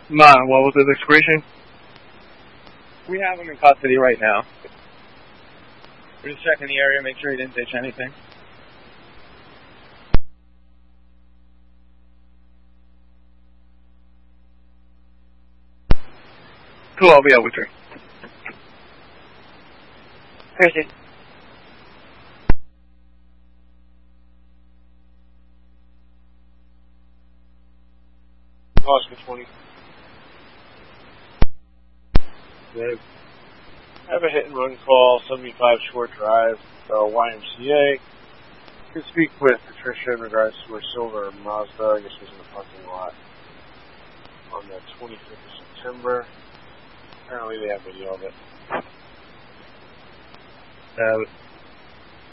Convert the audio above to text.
What was the expiration? We have him in custody right now. We're just checking the area, make sure he didn't ditch anything. Cool, I'll be out with you. Crazy. Oscar 20. Dave. I have a hit and run call, 75 Short Drive, YMCA. Could speak with Patricia in regards to her silver Mazda, I guess was in the parking lot on the 25th of September. Apparently they have video of it.